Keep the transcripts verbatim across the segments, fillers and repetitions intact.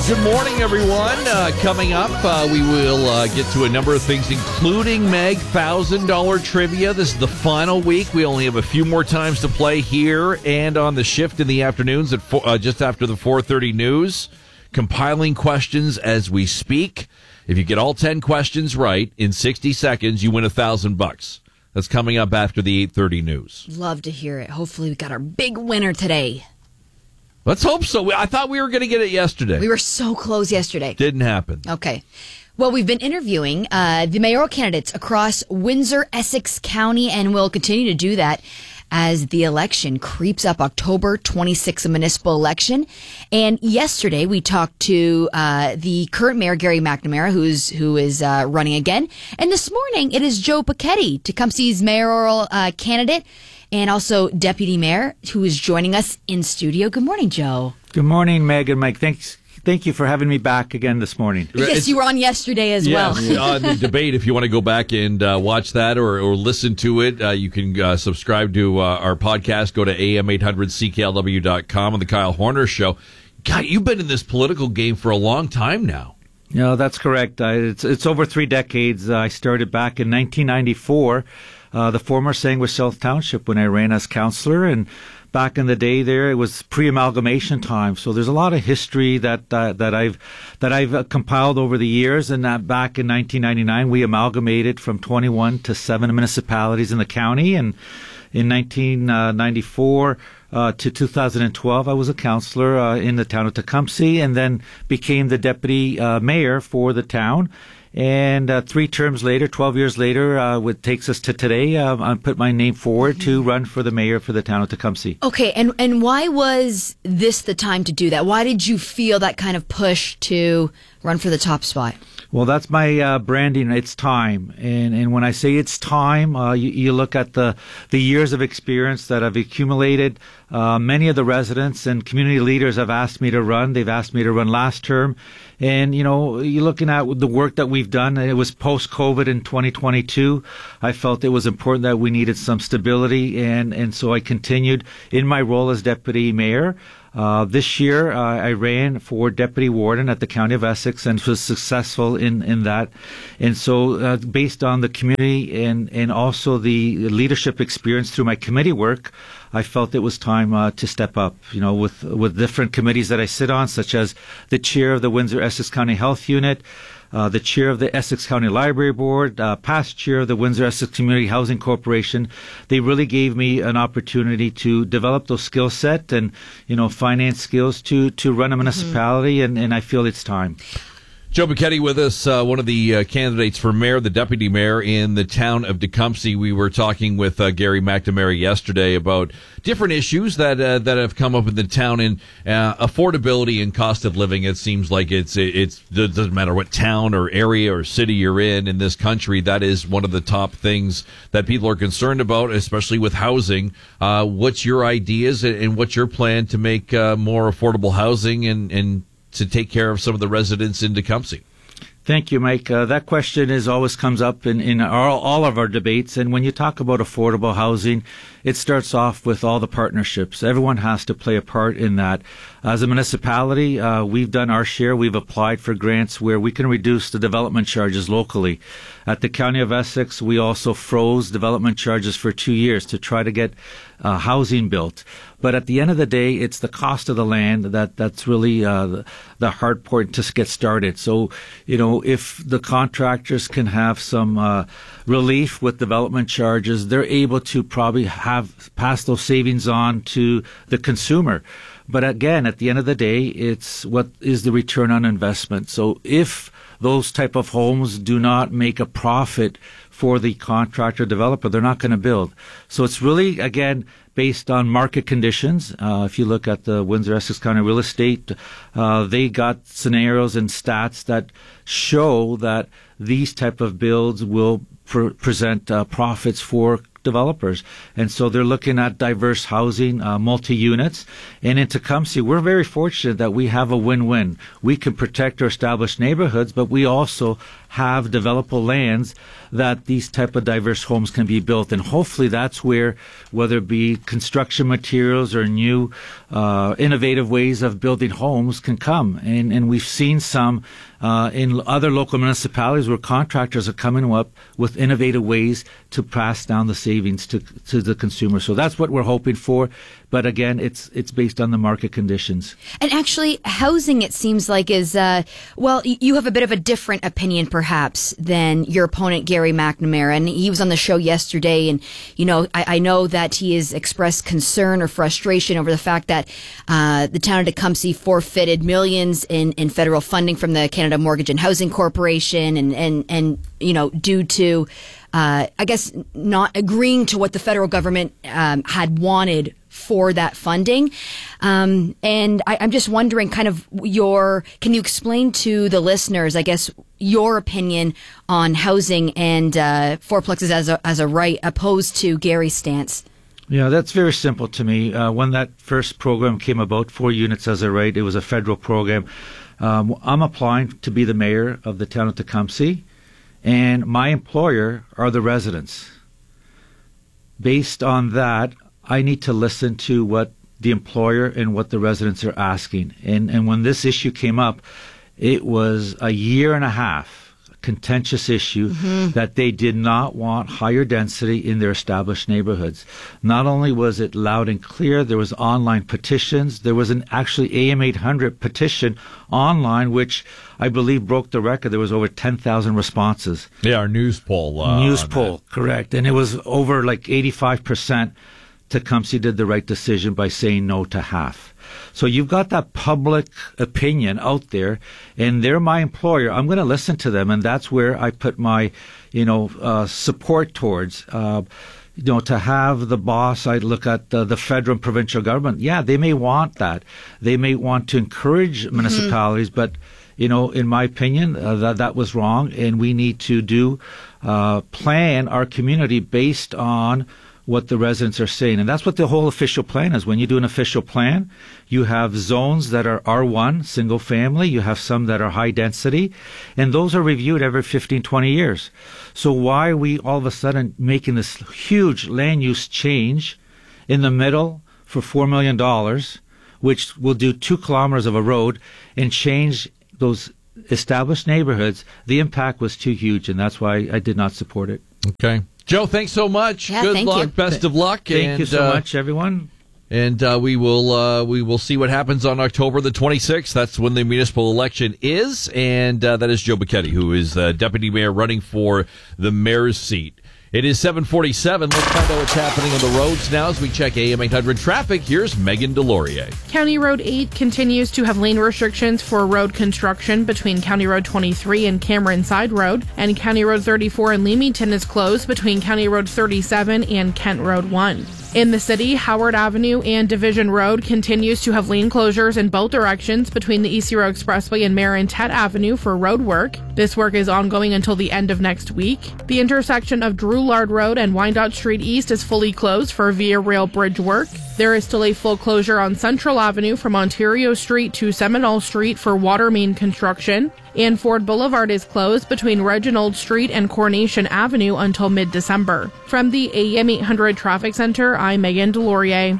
Good morning, everyone. Uh, coming up, uh, we will uh, get to a number of things, including Meg, one thousand dollars trivia. This is the final week. We only have a few more times to play here and on the shift in the afternoons at four, uh, just after the four thirty news. Compiling questions as we speak. If you get all ten questions right in sixty seconds, you win a thousand bucks. That's coming up after the eight thirty news. Love to hear it. Hopefully we got our big winner today. Let's hope so. I thought we were going to get it yesterday. We were so close yesterday. Didn't happen. Okay. Well, we've been interviewing uh, the mayoral candidates across Windsor, Essex County, and we'll continue to do that as the election creeps up. October twenty-sixth, a municipal election. And yesterday we talked to uh, the current mayor, Gary McNamara, who's who is uh, running again. And this morning it is Joe Pachetti, Tecumseh's mayoral uh, candidate, and also deputy mayor, who is joining us in studio. Good morning, Joe. Good morning, Meg and Mike. Thanks. Thank you for having me back again this morning. Yes, It's, you were on yesterday as yeah, well. uh, the debate, if you want to go back and uh, watch that or, or listen to it, uh, you can uh, subscribe to uh, our podcast. Go to A M eight hundred C K L W dot com on the Kyle Horner Show. God, you've been in this political game for a long time now. No, that's correct. Uh, it's it's over three decades. Uh, I started back in nineteen ninety-four, uh, the former Sandwich South Township, when I ran as councillor, and back in the day there, it was pre-amalgamation time. So there's a lot of history that uh, that I've that I've uh, compiled over the years. And that back in nineteen ninety-nine, we amalgamated from twenty-one to seven municipalities in the county. And in nineteen ninety-four uh, to two thousand twelve, I was a councillor uh, in the town of Tecumseh, and then became the deputy uh, mayor for the town. And uh, three terms later, twelve years later, uh, what takes us to today, uh, I put my name forward to run for the mayor for the town of Tecumseh. Okay, and, and why was this the time to do that? Why did you feel that kind of push to run for the top spot? Well, that's my uh, branding. It's time. And and when I say it's time, uh, you, you look at the, the years of experience that I've accumulated. Uh, many of the residents and community leaders have asked me to run. They've asked me to run last term. And, you know, you're looking at the work that we've done. It was post-COVID in twenty twenty-two. I felt it was important that we needed some stability. And, and so I continued in my role as deputy mayor. Uh, this year, uh, I ran for deputy warden at the County of Essex and was successful in, in that. And so, uh, based on the community and, and also the leadership experience through my committee work, I felt it was time uh, to step up, you know, with, with different committees that I sit on, such as the chair of the Windsor Essex County Health Unit, Uh, the chair of the Essex County Library Board, uh, past chair of the Windsor Essex Community Housing Corporation. They really gave me an opportunity to develop those skill set and, you know, finance skills to, to run a municipality, mm-hmm. and, and I feel it's time. Joe Pachetti with us, uh, one of the uh, candidates for mayor, the deputy mayor in the town of Tecumseh. We were talking with uh, Gary McNamara yesterday about different issues that uh, that have come up in the town, and uh, affordability and cost of living. It seems like it's it's it doesn't matter what town or area or city you're in in this country. That is one of the top things that people are concerned about, especially with housing. Uh, what's your ideas and what's your plan to make uh, more affordable housing and and to take care of some of the residents in Tecumseh? Thank you, Mike. Uh, that question is always comes up in, in all, all of our debates. And when you talk about affordable housing, it starts off with all the partnerships. Everyone has to play a part in that. As a municipality, uh, we've done our share. We've applied for grants where we can reduce the development charges locally. At the County of Essex, we also froze development charges for two years to try to get uh, housing built. But at the end of the day, it's the cost of the land that that's really uh, the, the hard point to get started. So, you know, if the contractors can have some uh, relief with development charges, they're able to probably have pass those savings on to the consumer. But again, at the end of the day, it's what is the return on investment. So if those type of homes do not make a profit for the contractor developer, they're not going to build. So it's really, again, based on market conditions. Uh, if you look at the Windsor Essex County real estate, uh, they got scenarios and stats that show that these type of builds will pr- present uh, profits for developers. And so they're looking at diverse housing, uh, multi-units. And in Tecumseh, we're very fortunate that we have a win-win. We can protect our established neighborhoods, but we also have developable lands that these type of diverse homes can be built. And hopefully that's where, whether it be construction materials or new uh, innovative ways of building homes can come. And, and we've seen some uh, in other local municipalities where contractors are coming up with innovative ways to pass down the savings to to the consumer. So that's what we're hoping for. But again, it's it's based on the market conditions. And actually, housing, it seems like, is, uh, well, you have a bit of a different opinion, perhaps, than your opponent, Gary McNamara. And he was on the show yesterday. And, you know, I, I know that he has expressed concern or frustration over the fact that uh, the town of Tecumseh forfeited millions in, in federal funding from the Canada Mortgage and Housing Corporation. And, and, and you know, due to, uh, I guess, not agreeing to what the federal government um, had wanted for that funding. Um, and I, I'm just wondering kind of your, can you explain to the listeners, I guess, your opinion on housing and uh, fourplexes as a, as a right opposed to Gary's stance? Yeah, that's very simple to me. Uh, when that first program came about, four units as a right, it was a federal program. Um, I'm applying to be the mayor of the town of Tecumseh, and my employer are the residents. Based on that, I need to listen to what the employer and what the residents are asking. And and when this issue came up, it was a year and a half, a contentious issue, mm-hmm. that they did not want higher density in their established neighborhoods. Not only was it loud and clear, there was online petitions. There was an actually A M eight hundred petition online, which I believe broke the record. There was over ten thousand responses. Yeah, our news poll. Uh, news poll, that. Correct. And it was over like eighty-five percent. Tecumseh did the right decision by saying no to half. So you've got that public opinion out there, and they're my employer. I'm going to listen to them, and that's where I put my, you know, uh, support towards. Uh, you know, to have the boss, I look at the, the federal and provincial government. Yeah, they may want that. They may want to encourage municipalities, mm-hmm. but, you know, in my opinion, uh, that that was wrong, and we need to do uh, plan our community based on what the residents are saying. And that's what the whole official plan is. When you do an official plan, you have zones that are R one, single family, you have some that are high density, and those are reviewed every fifteen, twenty years. So why are we all of a sudden making this huge land use change in the middle for four million dollars, which will do two kilometers of a road, and change those established neighborhoods? The impact was too huge, and that's why I did not support it. Okay. Joe, thanks so much. Yeah, Good thank luck. you. Best of luck. Thank and, you so uh, much, everyone. And uh, we will uh, we will see what happens on October the twenty-sixth. That's when the municipal election is. And uh, that is Joe Becchetti, who is uh, deputy mayor running for the mayor's seat. It is seven forty-seven. Let's find out what's happening on the roads now as we check A M eight hundred traffic. Here's Megan Delorier. County Road eight continues to have lane restrictions for road construction between County Road twenty-three and Cameron Side Road, and County Road thirty-four in Leamington is closed between County Road thirty-seven and Kent Road one. In the city, Howard Avenue and Division Road continues to have lane closures in both directions between the East Road Expressway and Marin-Tet Avenue for road work. This work is ongoing until the end of next week. The intersection of Drouillard Road and Wyandotte Street East is fully closed for Via Rail Bridge work. There is still a full closure on Central Avenue from Ontario Street to Seminole Street for water main construction. And Ford Boulevard is closed between Reginald Street and Coronation Avenue until mid-December. From the A M eight hundred Traffic Center, I'm Megan Delorier.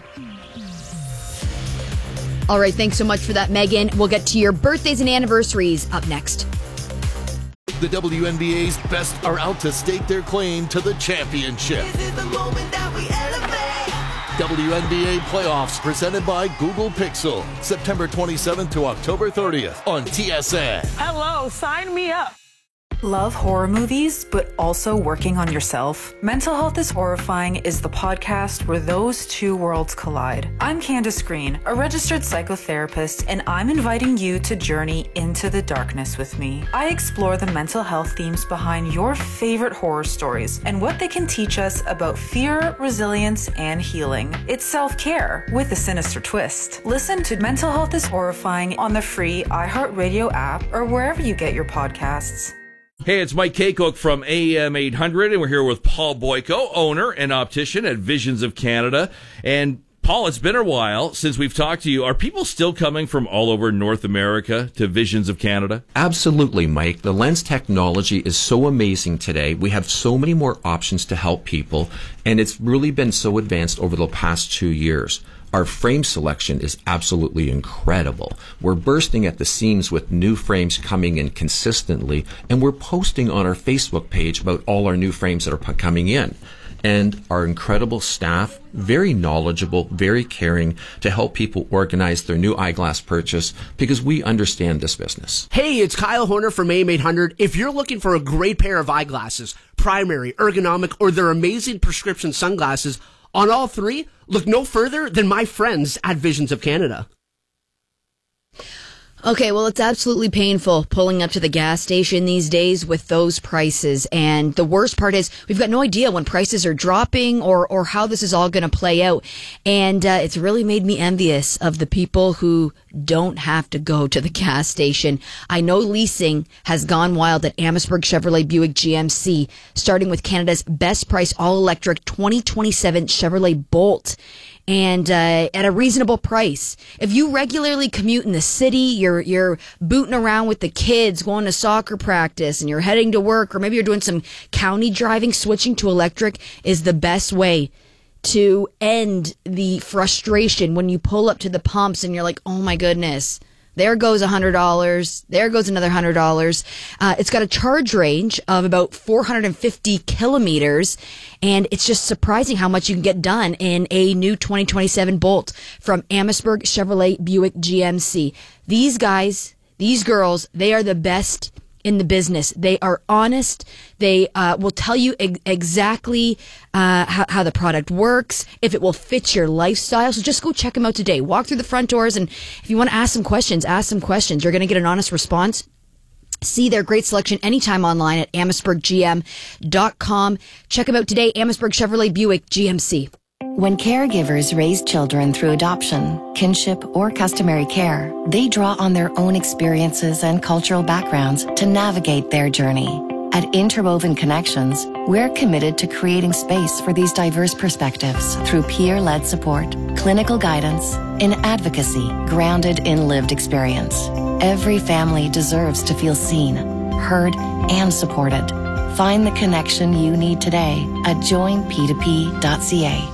All right, thanks so much for that, Megan. We'll get to your birthdays and anniversaries up next. The W N B A's best are out to stake their claim to the championship. This is the moment that we elevate. W N B A Playoffs presented by Google Pixel, September twenty-seventh to October thirtieth on T S N. Hello, sign me up. Love horror movies, but also working on yourself? Mental Health is Horrifying is the podcast where those two worlds collide. I'm Candace Green, a registered psychotherapist, and I'm inviting you to journey into the darkness with me. I explore the mental health themes behind your favorite horror stories and what they can teach us about fear, resilience, and healing. It's self-care with a sinister twist. Listen to Mental Health is Horrifying on the free iHeartRadio app or wherever you get your podcasts. Hey, it's Mike Kaycook from A M eight hundred, and we're here with Paul Boyko, owner and optician at Visions of Canada. And Paul, it's been a while since we've talked to you. Are people still coming from all over North America to Visions of Canada? Absolutely, Mike. The lens technology is so amazing today. We have so many more options to help people, and it's really been so advanced over the past two years. Our frame selection is absolutely incredible. We're bursting at the seams with new frames coming in consistently, and we're posting on our Facebook page about all our new frames that are coming in. And our incredible staff, very knowledgeable, very caring to help people organize their new eyeglass purchase because we understand this business. Hey, it's Kyle Horner from A M eight hundred. If you're looking for a great pair of eyeglasses, primary, ergonomic, or their amazing prescription sunglasses, on all three, look no further than my friends at Visions of Canada. Okay, well, it's absolutely painful pulling up to the gas station these days with those prices. And the worst part is we've got no idea when prices are dropping or, or how this is all going to play out. And uh, it's really made me envious of the people who don't have to go to the gas station. I know leasing has gone wild at Amherstburg Chevrolet Buick G M C, starting with Canada's best price all-electric twenty twenty-seven Chevrolet Bolt. And uh, at a reasonable price. If you regularly commute in the city, you're you're booting around with the kids, going to soccer practice, and you're heading to work, or maybe you're doing some county driving, switching to electric is the best way to end the frustration when you pull up to the pumps and you're like, oh my goodness, there goes one hundred dollars. There goes another one hundred dollars. Uh, it's got a charge range of about four hundred fifty kilometers, and it's just surprising how much you can get done in a new twenty twenty-seven Bolt from Amherstburg Chevrolet Buick G M C. These guys, these girls, they are the best in the business. They are honest. They uh, will tell you ex- exactly uh, how, how the product works, if it will fit your lifestyle. So just go check them out today. Walk through the front doors, and if you want to ask some questions, ask some questions. You're going to get an honest response. See their great selection anytime online at amherstburg g m dot com. Check them out today, Amherstburg Chevrolet Buick G M C. When caregivers raise children through adoption, kinship, or customary care, they draw on their own experiences and cultural backgrounds to navigate their journey. At Interwoven Connections, we're committed to creating space for these diverse perspectives through peer-led support, clinical guidance, and advocacy grounded in lived experience. Every family deserves to feel seen, heard, and supported. Find the connection you need today at join p two p dot c a.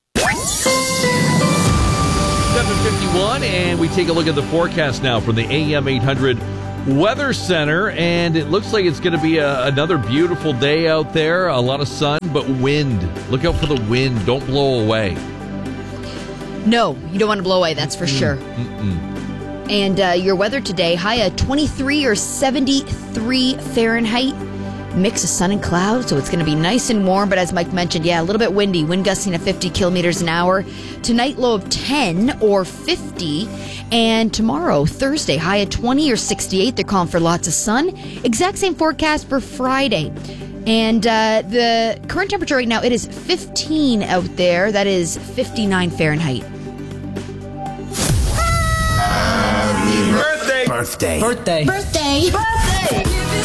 seven fifty-one, and we take a look at the forecast now from the A M eight hundred Weather Center, and it looks like it's going to be a, another beautiful day out there. A lot of sun, but wind. Look out for the wind. Don't blow away. No, you don't want to blow away, that's for Mm. sure. Mm-mm. And uh, your weather today, high at twenty-three or seventy-three Fahrenheit. Mix of sun and clouds, so it's going to be nice and warm. But as Mike mentioned, yeah, a little bit windy. Wind gusting to fifty kilometers an hour. Tonight, low of ten or fifty. And tomorrow, Thursday, high at twenty or sixty-eight. They're calling for lots of sun. Exact same forecast for Friday. And uh, the current temperature right now, it is fifteen out there. That is fifty-nine Fahrenheit. Happy birthday. Birthday. Birthday. Birthday. Birthday.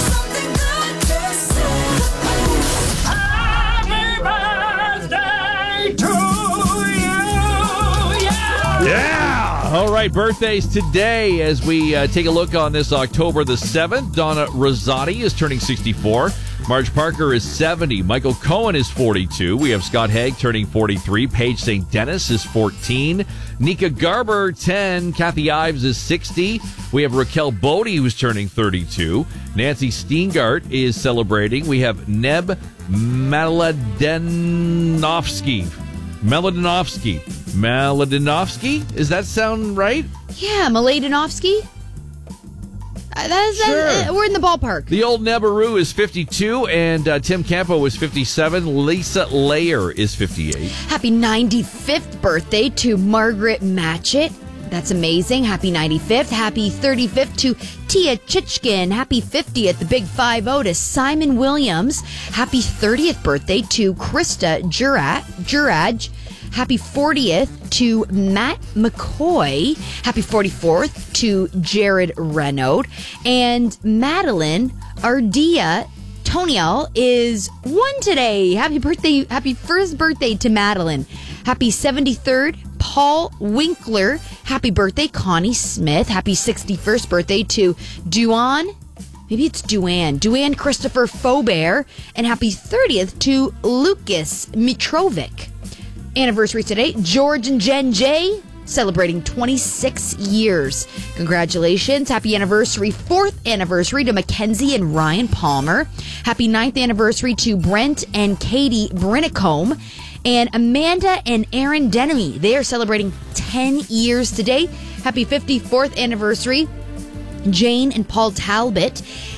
Yeah! All right, birthdays today as we uh, take a look on this October the seventh. Donna Rosati is turning sixty-four. Marge Parker is seventy. Michael Cohen is forty-two. We have Scott Haig turning forty-three. Paige Saint Dennis is fourteen. Nika Garber, ten. Kathy Ives is sixty. We have Raquel Bodie, who's turning thirty-two. Nancy Steengart is celebrating. We have Neb Maladinovsky. Maladinovsky. Maladinovsky? Does that sound right? Yeah, Maladinovsky. Uh, that's, Sure. that's, uh, we're in the ballpark. The old Nebaru is fifty-two, and uh, Tim Campo is fifty-seven. Lisa Layer is fifty-eight. Happy ninety-fifth birthday to Margaret Matchett. That's amazing. Happy ninety-fifth. Happy thirty-fifth to Tia Chichkin. Happy fiftieth, the big five oh to Simon Williams. Happy thirtieth birthday to Krista Juraj. Juraj. Happy fortieth to Matt McCoy. Happy forty-fourth to Jared Renaud. And Madeline Ardia Toniel is one today. Happy birthday. Happy first birthday to Madeline. Happy seventy-third, Paul Winkler. Happy birthday, Connie Smith. Happy sixty-first birthday to Duan. Maybe it's Duan. Duan Christopher Faubert. And happy thirtieth to Lucas Mitrovic. Anniversary today, George and Jen J. celebrating twenty-six years. Congratulations. Happy anniversary, fourth anniversary to Mackenzie and Ryan Palmer. Happy ninth anniversary to Brent and Katie Brinicombe. And Amanda and Aaron Denemy. They are celebrating ten years today. Happy fifty-fourth anniversary, Jane and Paul Talbot.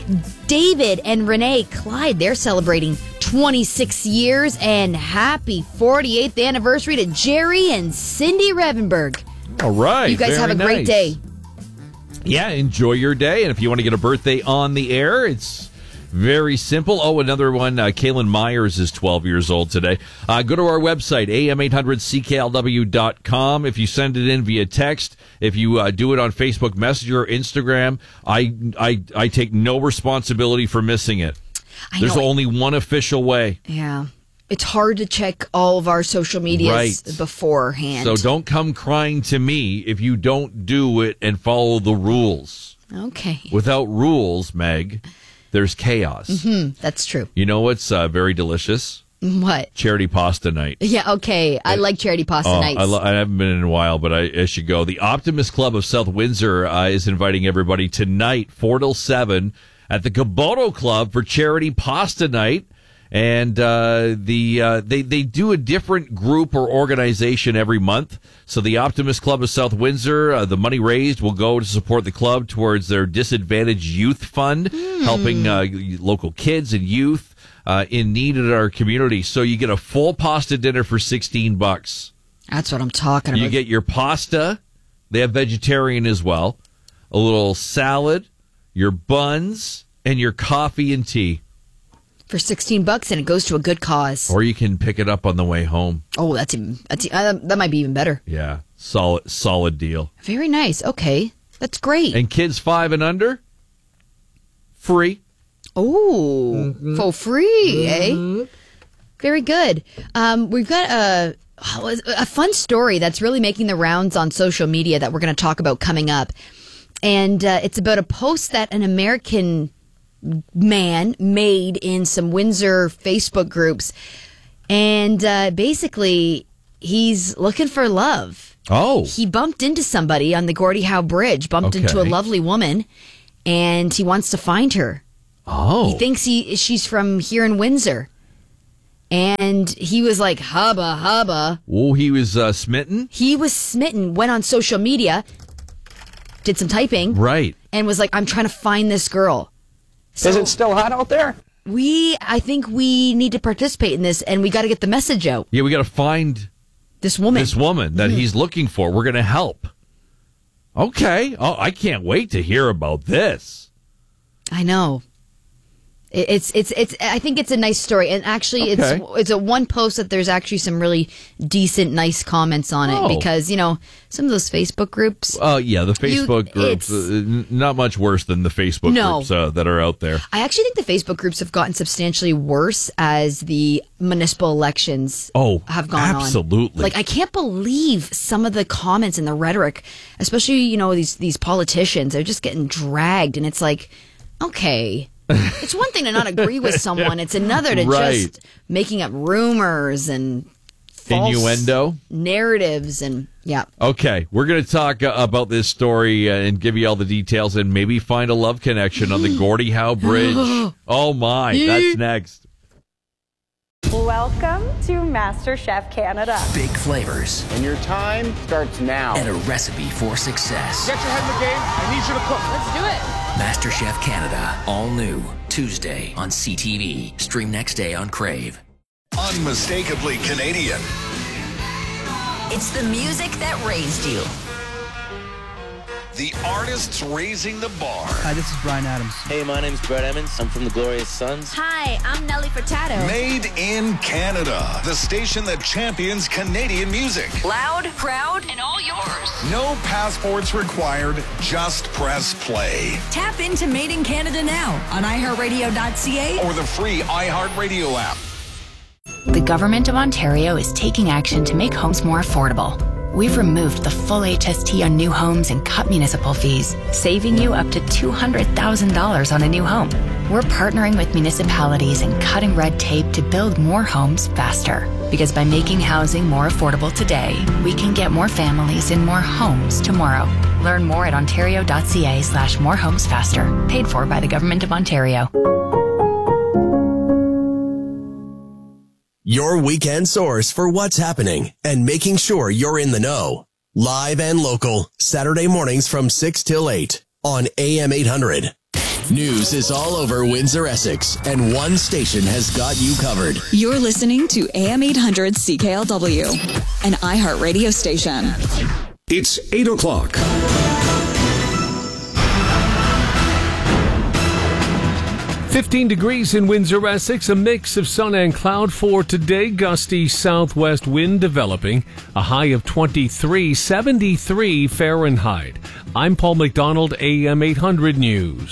David and Renee Clyde, they're celebrating twenty-six years. And happy forty-eighth anniversary to Jerry and Cindy Revenberg. All right. You guys very have a great nice. day. Yeah, enjoy your day. And if you want to get a birthday on the air, it's very simple. Oh, another one. Uh, Kaylin Myers is twelve years old today. Uh, go to our website, A M eight hundred C K L W dot com. If you send it in via text, if you uh, do it on Facebook Messenger or Instagram, I, I, I take no responsibility for missing it. I There's know. only one official way. Yeah. It's hard to check all of our social medias Right. beforehand. So don't come crying to me if you don't do it and follow the rules. Okay. Without rules, Meg, there's chaos. Hmm, that's true. You know what's uh, very delicious? What? Charity pasta night. Yeah, okay. I like charity pasta Oh, nights. I, lo- I haven't been in a while, but I, I should go. The Optimist Club of South Windsor uh, is inviting everybody tonight, four till seven, at the Kaboto Club for charity pasta night. And uh, the uh, they they do a different group or organization every month. So the Optimist Club of South Windsor, uh, the money raised will go to support the club towards their Disadvantaged Youth Fund, Mm. helping uh, local kids and youth uh, in need in our community. So you get a full pasta dinner for sixteen bucks. That's what I'm talking about. You get your pasta. They have vegetarian as well. A little salad, your buns, and your coffee and tea. For sixteen bucks, and it goes to a good cause. Or you can pick it up on the way home. Oh, that's even, that's uh, that might be even better. Yeah, solid solid deal. Very nice. Okay, that's great. And kids five and under, free. Oh, Mm-hmm. for free, eh? Very good. Um, we've got a a fun story that's really making the rounds on social media that we're going to talk about coming up, and uh, it's about a post that an American man made in some Windsor Facebook groups, and uh, basically he's looking for love. Oh, he bumped into somebody on the Gordie Howe Bridge, bumped Okay. into a lovely woman, and he wants to find her. Oh, He thinks he she's from here in Windsor. And he was like, hubba, hubba. Oh, he was uh, smitten? He was smitten, went on social media, did some typing. Right. And was like, I'm trying to find this girl. So Is it still hot out there? We, I think we need to participate in this, and we got to get the message out. Yeah, we got to find this woman. This woman that Mhm. he's looking for. We're going to help. Okay. Oh, I can't wait to hear about this. I know. It- It's it's it's. I think it's a nice story, and actually, Okay. it's it's a one post that there's actually some really decent, nice comments on it Oh. because you know some of those Facebook groups. Uh, yeah, the You- Facebook groups, it's- uh, n- not much worse than the Facebook No. groups uh, that are out there. I actually think the Facebook groups have gotten substantially worse as the municipal elections Oh, have gone on. absolutely. Like I can't believe some of the comments and the rhetoric, especially you know these these politicians, they're just getting dragged, and it's like, okay. It's one thing to not agree with someone. It's another to Right. just making up rumors and false Innuendo. narratives and yeah. Okay, we're going to talk uh, about this story uh, and give you all the details and maybe find a love connection on the Gordie Howe Bridge. Oh, my. That's next. Welcome to MasterChef Canada. Big flavors. And your time starts now. And a recipe for success. Get your head in the game. I need you to cook. Let's do it. MasterChef Canada. All new. Tuesday on C T V. Stream next day on Crave. Unmistakably Canadian. It's the music that raised you. The artists raising the bar. Hi, this is Brian Adams. Hey, my name's Brett Emmons. I'm from the Glorious Sons. Hi, I'm Nelly Furtado. Made in Canada. The station that champions Canadian music. Loud, proud, and all yours. No passports required. Just press play. Tap into Made in Canada now on i heart radio dot c a Or the free iHeartRadio app. The Government of Ontario is taking action to make homes more affordable. we've removed the full H S T on new homes and cut municipal fees, saving you up to two hundred thousand dollars on a new home. We're partnering with municipalities and cutting red tape to build more homes faster. Because by making housing more affordable today, we can get more families in more homes tomorrow. Learn more at ontario.ca slash more homes faster. Paid for by the Government of Ontario. Your weekend source for what's happening and making sure you're in the know. Live and local, Saturday mornings from six till eight on A M eight hundred. News is all over Windsor, Essex, and one station has got you covered. You're listening to A M eight hundred C K L W, an iHeartRadio station. It's eight o'clock. fifteen degrees in Windsor, Essex, a mix of sun and cloud for today. Gusty southwest wind developing, a high of twenty-three, seventy-three Fahrenheit. I'm Paul McDonald, A M eight hundred News.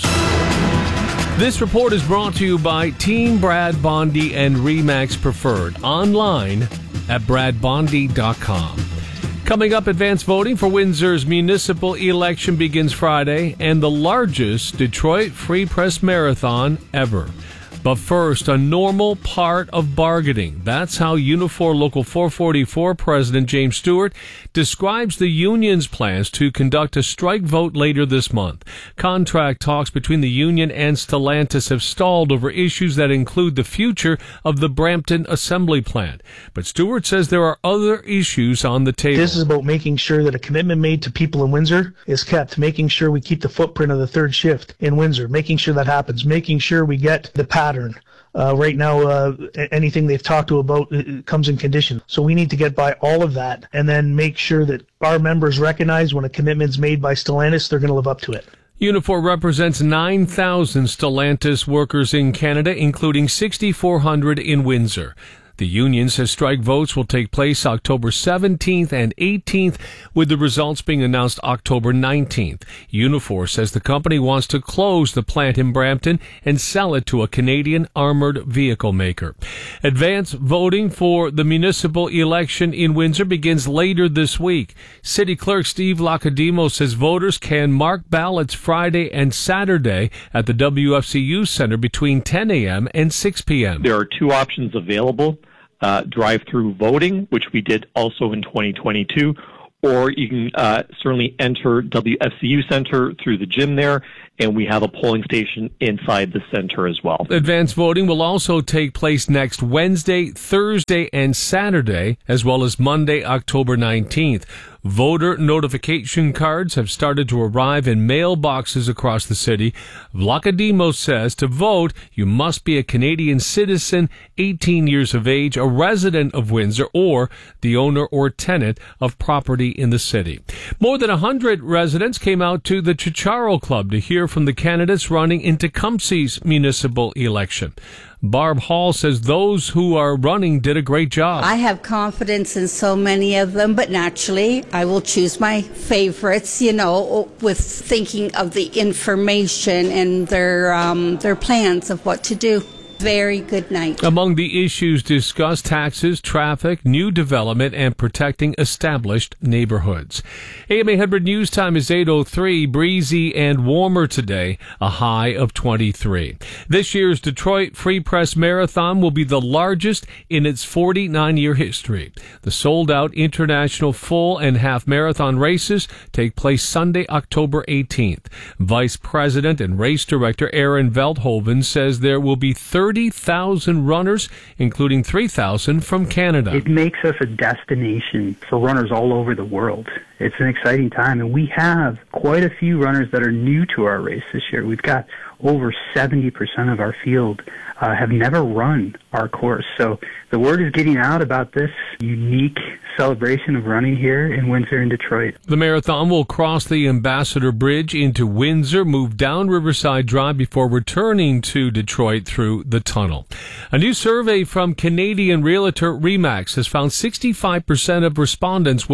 This report is brought to you by Team Brad Bondi and Remax Preferred, online at brad bondi dot com. Coming up, advanced voting for Windsor's municipal election begins Friday, and the largest Detroit Free Press Marathon ever. But first, a normal part of bargaining. That's how Unifor Local four forty-four President James Stewart describes the union's plans to conduct a strike vote later this month. Contract talks between the union and Stellantis have stalled over issues that include the future of the Brampton assembly plant. But Stewart says there are other issues on the table. This is about making sure that a commitment made to people in Windsor is kept, making sure we keep the footprint of the third shift in Windsor, making sure that happens, making sure we get the pattern. Uh, right now, uh, anything they've talked to about it comes in condition. So we need to get by all of that and then make sure that our members recognize when a commitment's made by Stellantis, they're going to live up to it. Unifor represents nine thousand Stellantis workers in Canada, including six thousand four hundred in Windsor. The union says strike votes will take place October seventeenth and eighteenth, with the results being announced October nineteenth. Unifor says the company wants to close the plant in Brampton and sell it to a Canadian armored vehicle maker. Advance voting for the municipal election in Windsor begins later this week. City Clerk Steve Lacademo says voters can mark ballots Friday and Saturday at the W F C U Center between ten a.m. and six p.m. There are two options available. Uh, drive-through voting, which we did also in twenty twenty-two, or you can uh, certainly enter W F C U Center through the gym there, and we have a polling station inside the center as well. Advanced voting will also take place next Wednesday, Thursday, and Saturday, as well as Monday, October nineteenth. Voter notification cards have started to arrive in mailboxes across the city. Lacademo says to vote, you must be a Canadian citizen, eighteen years of age, a resident of Windsor, or the owner or tenant of property in the city. More than one hundred residents came out to the Chicharo Club to hear from the candidates running in Tecumseh's municipal election. Barb Hall says those who are running did a great job. I have confidence in so many of them, but naturally I will choose my favorites, you know, with thinking of the information and their um, their plans of what to do. Very good night. Among the issues discussed, taxes, traffic, new development, and protecting established neighborhoods. A M eight hundred News Time is eight oh three, breezy and warmer today, a high of twenty-three. This year's Detroit Free Press Marathon will be the largest in its forty-nine-year history. The sold-out international full and half marathon races take place Sunday, October eighteenth. Vice President and Race Director Aaron Veldhoven says there will be thirty thousand runners, including three thousand from Canada. It makes us a destination for runners all over the world. It's an exciting time, and we have quite a few runners that are new to our race this year. We've got over seventy percent of our field uh, have never run our course. So the word is getting out about this unique celebration of running here in Windsor and Detroit. The marathon will cross the Ambassador Bridge into Windsor, move down Riverside Drive before returning to Detroit through the tunnel. A new survey from Canadian realtor Remax has found sixty-five percent of respondents would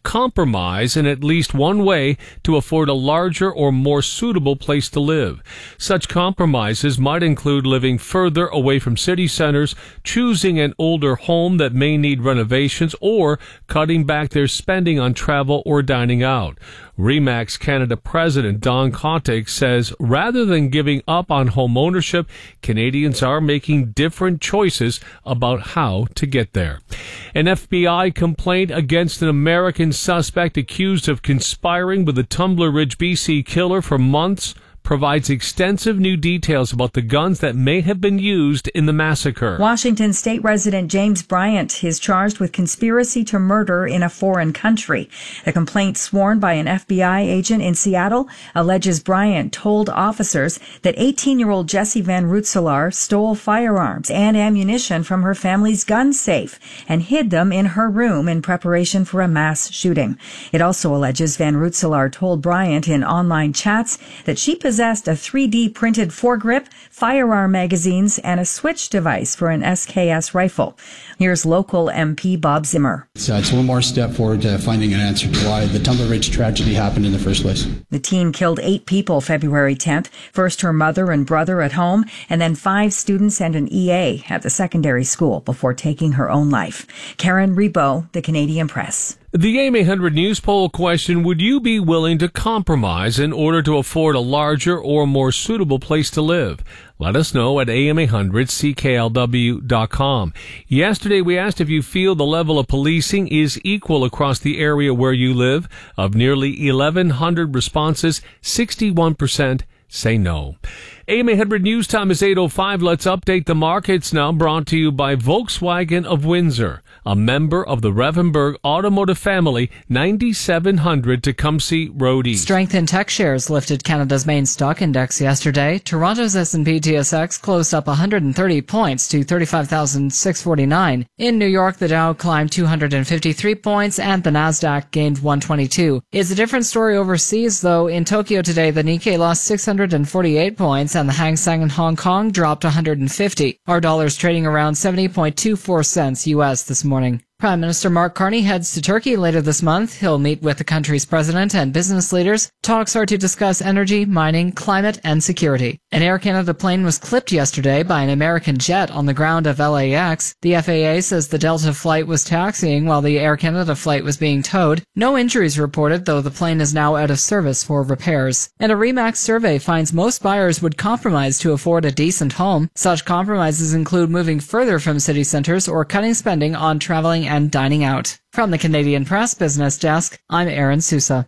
compromise in at least one way to afford a larger or more suitable place to live. Such compromises might include living further away from city centers, choosing an older home that may need renovations, or cutting back their spending on travel or dining out. RE/MAX Canada President Don Kotick says rather than giving up on home ownership, Canadians are making different choices about how to get there. An F B I complaint against an American suspect accused of conspiring with the Tumbler Ridge, B C killer for months provides extensive new details about the guns that may have been used in the massacre. Washington state resident James Bryant is charged with conspiracy to murder in a foreign country. The complaint sworn by an F B I agent in Seattle alleges Bryant told officers that eighteen-year-old Jessie Van Rootselaar stole firearms and ammunition from her family's gun safe and hid them in her room in preparation for a mass shooting. It also alleges Van Rootselaar told Bryant in online chats that she possessed possessed a three D printed foregrip, firearm magazines, and a switch device for an S K S rifle. Here's local M P Bob Zimmer. So it's one more step forward to finding an answer to why the Tumbler Ridge tragedy happened in the first place. The teen killed eight people February tenth, first her mother and brother at home, and then five students and an E A at the secondary school before taking her own life. Karen Rebo, The Canadian Press. The A M eight hundred News poll question, would you be willing to compromise in order to afford a larger or more suitable place to live? Let us know at A M eight hundred C K L W dot com. Yesterday we asked if you feel the level of policing is equal across the area where you live. Of nearly eleven hundred responses, sixty-one percent say no. A M eight hundred News time is eight oh five. Let's update the markets now, brought to you by Volkswagen of Windsor, a member of the Revenberg Automotive family, ninety-seven hundred Tecumseh Road East. Strength in tech shares lifted Canada's main stock index yesterday. Toronto's S and P T S X closed up one hundred thirty points to thirty-five thousand six hundred forty-nine. In New York, the Dow climbed two hundred fifty-three points and the Nasdaq gained one hundred twenty-two. It's a different story overseas, though. In Tokyo today, the Nikkei lost six hundred forty-eight points and the Hang Seng in Hong Kong dropped one hundred fifty. Our dollar's trading around seventy point two four cents U S this morning. Prime Minister Mark Carney heads to Turkey later this month. He'll meet with the country's president and business leaders. Talks are to discuss energy, mining, climate, and security. An Air Canada plane was clipped yesterday by an American jet on the ground of L A X. The F A A says the Delta flight was taxiing while the Air Canada flight was being towed. No injuries reported, though the plane is now out of service for repairs. And a RE/MAX survey finds most buyers would compromise to afford a decent home. Such compromises include moving further from city centers or cutting spending on traveling and dining out. From the Canadian Press Business Desk, I'm Aaron Sousa.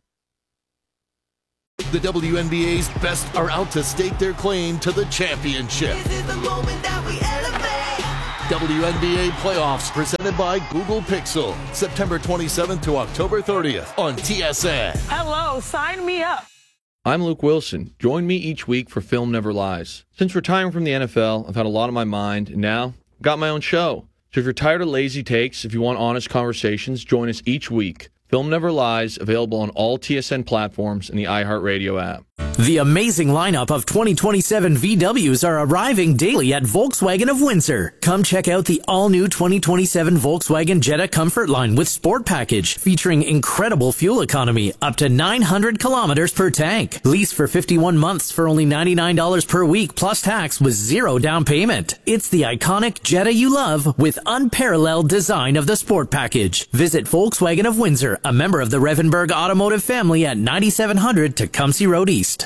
The W N B A's best are out to stake their claim to the championship. This is the moment that we elevate. W N B A playoffs presented by Google Pixel, September twenty-seventh to October thirtieth on T S N. Hello, sign me up. I'm Luke Wilson. Join me each week for Film Never Lies. Since retiring from the N F L, I've had a lot on my mind, and now I've got my own show. So if you're tired of lazy takes, if you want honest conversations, join us each week. Film Never Lies, available on all T S N platforms and the iHeartRadio app. The amazing lineup of twenty twenty-seven V Ws are arriving daily at Volkswagen of Windsor. Come check out the all-new twenty twenty-seven Volkswagen Jetta Comfort Line with Sport Package, featuring incredible fuel economy, up to nine hundred kilometers per tank. Lease for fifty-one months for only ninety-nine dollars per week plus tax with zero down payment. It's the iconic Jetta you love with unparalleled design of the Sport Package. Visit Volkswagen of Windsor, a member of the Revenberg Automotive family at ninety-seven hundred Tecumseh Road East.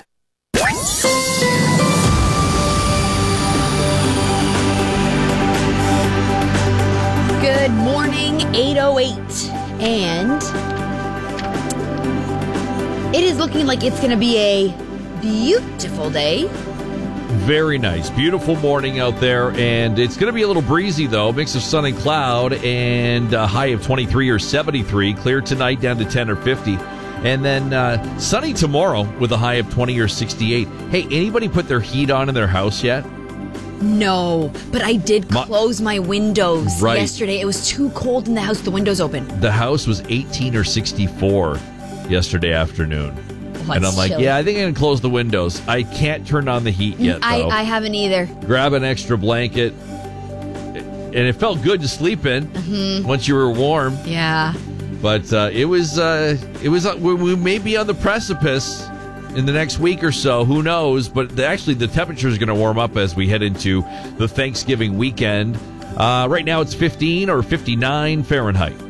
Good morning, eight oh eight, and it is looking like it's going to be a beautiful day. Very nice. Beautiful morning out there, and it's going to be a little breezy, though. Mix of sun and cloud, and a high of twenty-three or seventy-three. Clear tonight down to ten or fifty. And then uh, sunny tomorrow with a high of twenty or sixty-eight. Hey, anybody put their heat on in their house yet? No, but I did close my, my windows right. yesterday. It was too cold in the house. The windows open. The house was eighteen or sixty-four yesterday afternoon. Oh, and I'm like, chilly. yeah, I think I'm going to close the windows. I can't turn on the heat yet, I, though. I haven't either. Grab an extra blanket. And it felt good to sleep in Mm-hmm. once you were warm. Yeah. But uh, it was, uh, it was. Uh, we, we may be on the precipice in the next week or so. Who knows? But the, actually, the temperature is going to warm up as we head into the Thanksgiving weekend. Uh, right now, it's fifteen or fifty-nine Fahrenheit.